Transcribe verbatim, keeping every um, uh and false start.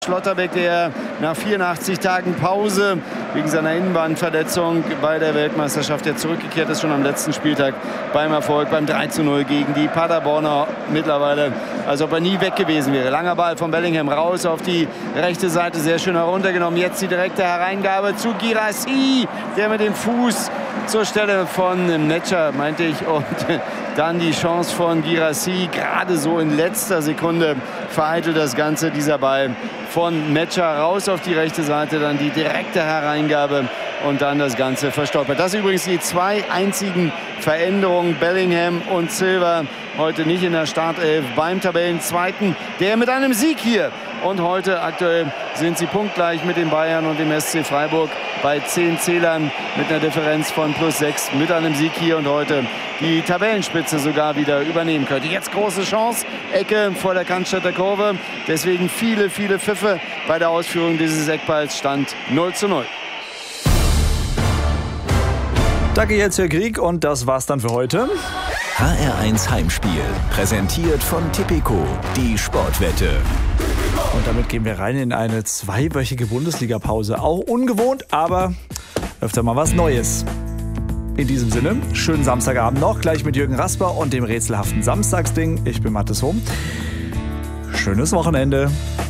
Schlotterbeck, der nach vierundachtzig Tagen Pause wegen seiner Innenbandverletzung bei der Weltmeisterschaft jetzt zurückgekehrt ist, schon am letzten Spieltag beim Erfolg, beim drei zu null gegen die Paderborner mittlerweile, als ob er nie weg gewesen wäre. Langer Ball von Bellingham raus auf die rechte Seite, sehr schön heruntergenommen. Jetzt die direkte Hereingabe zu Guirassy, der mit dem Fuß zur Stelle von Metscher, meinte ich, und dann die Chance von Guirassy, gerade so in letzter Sekunde vereitelt das Ganze, dieser Ball von Metscher raus auf die rechte Seite, dann die direkte Hereingabe und dann das Ganze verstolpert. Das sind übrigens die zwei einzigen Veränderungen. Bellingham und Silva heute nicht in der Startelf beim Tabellenzweiten, der mit einem Sieg hier. Und heute aktuell sind sie punktgleich mit den Bayern und dem S C Freiburg bei zehn Zählern mit einer Differenz von plus sechs mit einem Sieg hier und heute die Tabellenspitze sogar wieder übernehmen könnte. Jetzt große Chance, Ecke vor der Cannstatter Kurve. Deswegen viele, viele Pfiffe bei der Ausführung dieses Eckballs, Stand null zu null. Danke jetzt, Herr Krieg, und das war's dann für heute. H R eins Heimspiel, präsentiert von Tipico, die Sportwette. Und damit gehen wir rein in eine zweiwöchige Bundesliga-Pause. Auch ungewohnt, aber öfter mal was Neues. In diesem Sinne, schönen Samstagabend noch, gleich mit Jürgen Rasper und dem rätselhaften Samstagsding. Ich bin Mathis Hohm. Schönes Wochenende.